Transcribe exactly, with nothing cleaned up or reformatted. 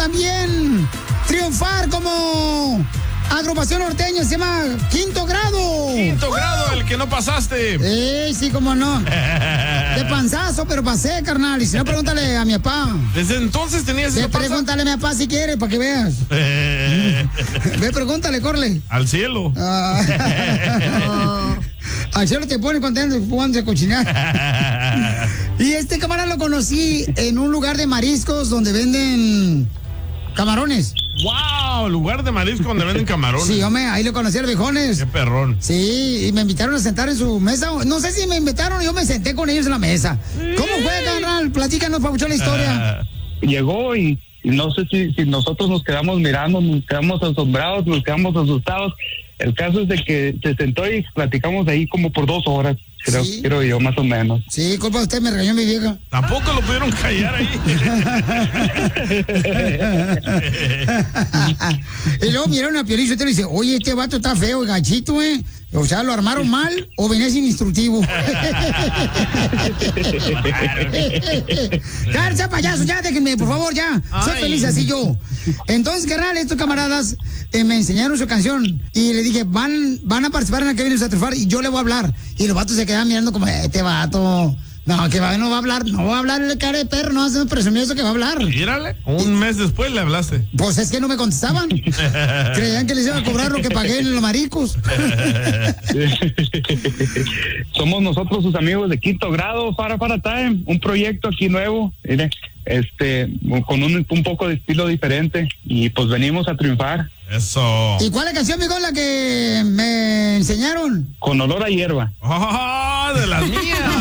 también triunfar como agrupación norteña, se llama Quinto Grado. Quinto Grado, el que no pasaste. Eh, sí, cómo no. De panzazo, pero pasé, carnal. Y si no, pregúntale a mi papá. Desde entonces tenías esa panza. Pregúntale a mi papá si quiere, para que veas. Eh. Ve, pregúntale, corle. Al cielo. Ah. Oh. Al cielo te pone contento jugando a cocinar. Y este camarada lo conocí en un lugar de mariscos donde venden camarones. ¡Wow! Lugar de marisco donde venden camarones. Sí, hombre, ahí lo conocí a los viejones. ¡Qué perrón! Sí, y me invitaron a sentar en su mesa. No sé si me invitaron, yo me senté con ellos en la mesa. Sí. ¿Cómo fue, carnal? Platícanos, papuchón, la historia. Uh, llegó y, y no sé si, si nosotros nos quedamos mirando, nos quedamos asombrados, nos quedamos asustados. El caso es de que se sentó y platicamos ahí como por dos horas. Creo, sí. creo yo, más o menos. Sí, culpa de usted, me regañó mi vieja. Tampoco lo pudieron callar ahí. Y luego miraron a Piolín y le dice, oye, este vato está feo, gachito, ¿eh? O sea, ¿lo armaron mal o venía sin instructivo? ¡Carcha, payaso! Ya, déjenme, por favor, ya. Ay. Soy feliz así yo. Entonces, carnal, estos camaradas eh, me enseñaron su canción y le dije, van, van a participar en la que vienes a triunfar y yo le voy a hablar. Y los vatos se quedan mirando como, este vato... No, que va, no va a hablar, no va a hablar el cara de perro, no hace presumido eso que va a hablar. Mírale, un mes después le hablaste. Pues es que no me contestaban. Creían que les iba a cobrar lo que pagué en los maricos. Somos nosotros sus amigos de Quinto Grado, Para Para Time, un proyecto aquí nuevo, mire, este, con un, un poco de estilo diferente y pues venimos a triunfar. Eso. ¿Y cuál es la canción, amigo, la que me enseñaron? Con Olor a Hierba. ¡Oh, de las mías!